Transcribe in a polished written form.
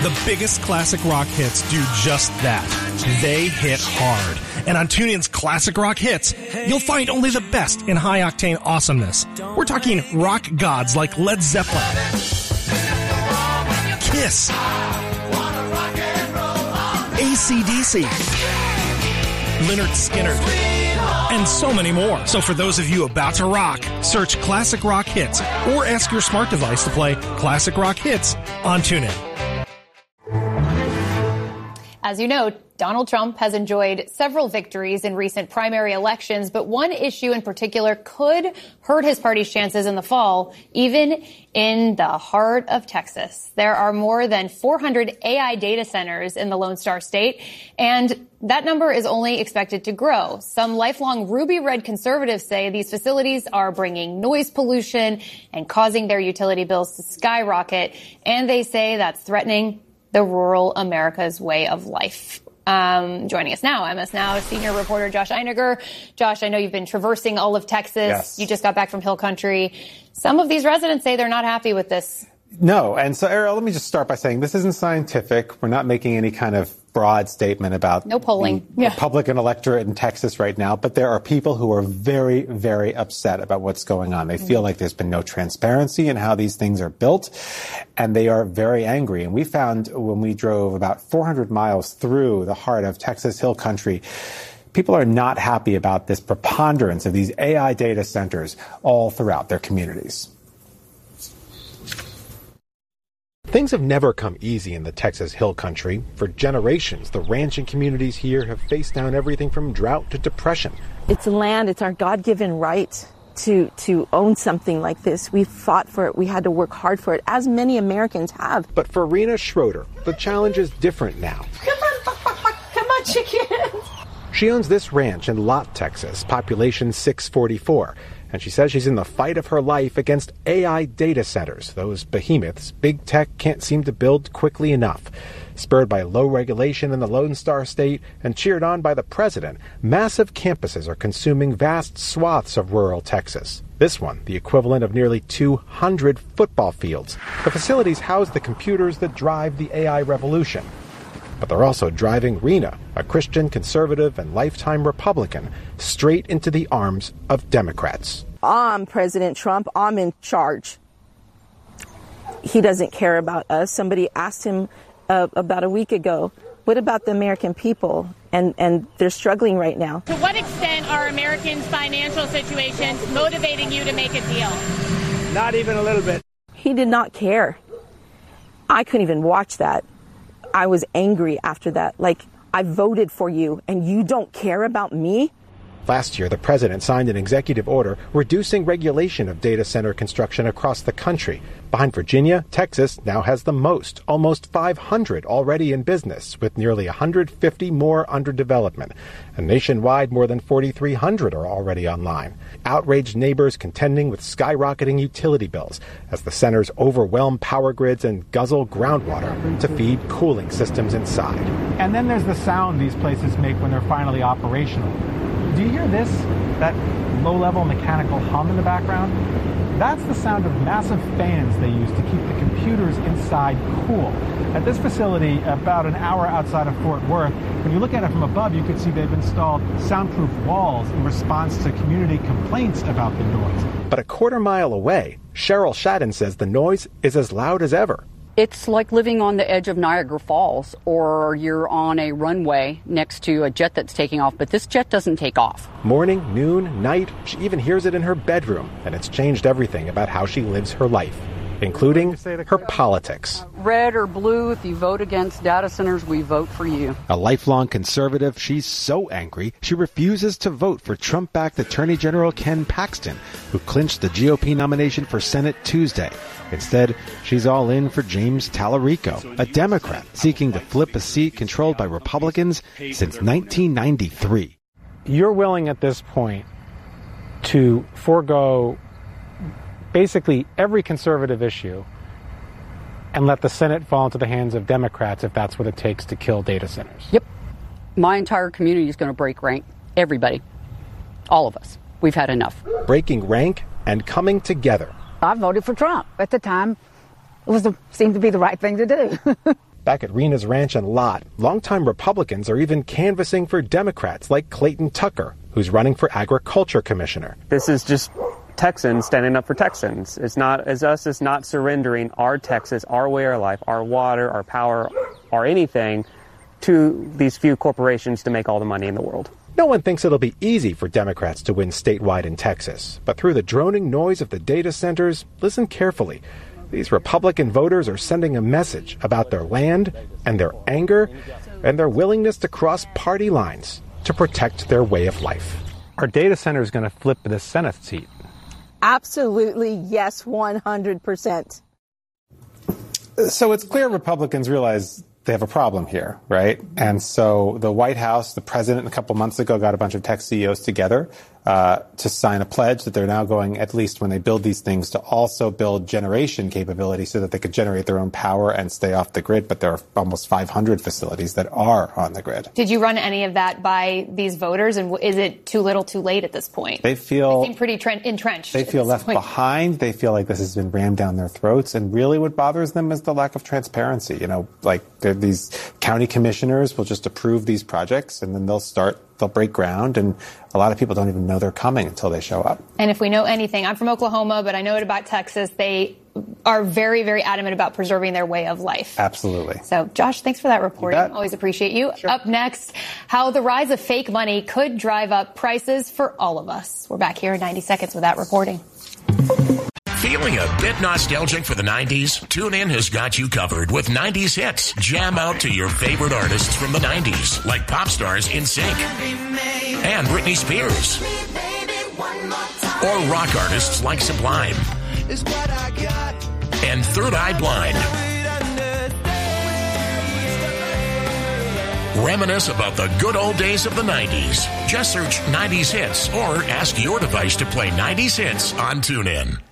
The biggest classic rock hits do just that. They hit hard. And on TuneIn's Classic Rock Hits, you'll find only the best in high-octane awesomeness. We're talking rock gods like Led Zeppelin, Kiss, AC/DC, Lynyrd Skynyrd, and so many more. So for those of you about to rock, search Classic Rock Hits or ask your smart device to play Classic Rock Hits on TuneIn. As you know, Donald Trump has enjoyed several victories in recent primary elections, but one issue in particular could hurt his party's chances in the fall, even in the heart of Texas. There are more than 400 AI data centers in the Lone Star State, and that number is only expected to grow. Some lifelong Ruby Red conservatives say these facilities are bringing noise pollution and causing their utility bills to skyrocket, and they say that's threatening the rural America's way of life. Joining us now, MS Now senior reporter Josh Einiger. Josh, I know you've been traversing all of Texas. Yes. You just got back from Hill Country. Some of these residents say they're not happy with this. No. And so, Ariel, let me just start by saying this isn't scientific. We're not making any kind of broad statement about no polling. The Republican electorate in Texas right now. But there are people who are very, very upset about what's going on. They feel like there's been no transparency in how these things are built. And they are very angry. And we found when we drove about 400 miles through the heart of Texas Hill Country, people are not happy about this preponderance of these AI data centers all throughout their communities. Things have never come easy in the Texas Hill Country. For generations, the ranching communities here have faced down everything from drought to depression. It's land. It's our God-given right to own something like this. We fought for it. We had to work hard for it, as many Americans have. But for Rena Schroeder, the challenge is different now. Come on, chickens. She owns this ranch in Lott, Texas, population 644. And she says she's in the fight of her life against AI data centers, those behemoths big tech can't seem to build quickly enough. Spurred by low regulation in the Lone Star State and cheered on by the president, massive campuses are consuming vast swaths of rural Texas. This one, the equivalent of nearly 200 football fields. The facilities house the computers that drive the AI revolution. But they're also driving Rena, a Christian conservative and lifetime Republican, straight into the arms of Democrats. I'm President Trump. I'm in charge. He doesn't care about us. Somebody asked him about a week ago, what about the American people? And they're struggling right now. To what extent are Americans' financial situations motivating you to make a deal? Not even a little bit. He did not care. I couldn't even watch that. I was angry after that. Like, I voted for you and you don't care about me? Last year, the president signed an executive order reducing regulation of data center construction across the country. Behind Virginia, Texas now has the most, almost 500 already in business, with nearly 150 more under development. And nationwide, more than 4,300 are already online. Outraged neighbors contending with skyrocketing utility bills as the centers overwhelm power grids and guzzle groundwater to feed cooling systems inside. And then there's the sound these places make when they're finally operational. Do you hear this? That low-level mechanical hum in the background? That's the sound of massive fans they use to keep the computers inside cool. At this facility, about an hour outside of Fort Worth, when you look at it from above, you can see they've installed soundproof walls in response to community complaints about the noise. But a quarter mile away, Cheryl Shadden says the noise is as loud as ever. It's like living on the edge of Niagara Falls, or you're on a runway next to a jet that's taking off, but this jet doesn't take off. Morning, noon, night, she even hears it in her bedroom, and it's changed everything about how she lives her life, including her politics. Red or blue, if you vote against data centers, we vote for you. A lifelong conservative, she's so angry, she refuses to vote for Trump-backed Attorney General Ken Paxton, who clinched the GOP nomination for Senate Tuesday. Instead, she's all in for James Tallarico, a Democrat seeking to flip a seat controlled by Republicans since 1993. You're willing at this point to forego basically every conservative issue and let the Senate fall into the hands of Democrats if that's what it takes to kill data centers. Yep. My entire community is going to break rank. Everybody. All of us. We've had enough. Breaking rank and coming together. I voted for Trump at the time. It seemed to be the right thing to do. Back at Rena's ranch and lot, longtime Republicans are even canvassing for Democrats like Clayton Tucker, who's running for agriculture commissioner. This is just Texans standing up for Texans. It's not surrendering our Texas, our way of life, our water, our power, or anything to these few corporations to make all the money in the world. No one thinks it'll be easy for Democrats to win statewide in Texas, but through the droning noise of the data centers, listen carefully. These Republican voters are sending a message about their land and their anger and their willingness to cross party lines to protect their way of life. Are data centers going to flip the Senate seat? Absolutely, yes, 100%. So it's clear Republicans realize they have a problem here, right? And so the White House, the president a couple months ago got a bunch of tech CEOs together to sign a pledge that they're now going, at least when they build these things, to also build generation capability so that they could generate their own power and stay off the grid. But there are almost 500 facilities that are on the grid. Did you run any of that by these voters? And is it too little too late at this point? They seem pretty entrenched. They feel left behind. They feel like this has been rammed down their throats. And really what bothers them is the lack of transparency. You know, like these county commissioners will just approve these projects and then they'll break ground, and a lot of people don't even know they're coming until they show up. And if we know anything, I'm from Oklahoma, but I know it about Texas. They are very, very adamant about preserving their way of life. Absolutely. So, Josh, thanks for that reporting. Always appreciate you. Sure. Up next, how the rise of fake money could drive up prices for all of us. We're back here in 90 seconds with that reporting. Feeling a bit nostalgic for the 90s? TuneIn has got you covered with 90s hits. Jam out to your favorite artists from the 90s, like pop stars NSYNC and Britney Spears, or rock artists like Sublime and Third Eye Blind. Reminisce about the good old days of the 90s. Just search 90s hits or ask your device to play 90s hits on TuneIn.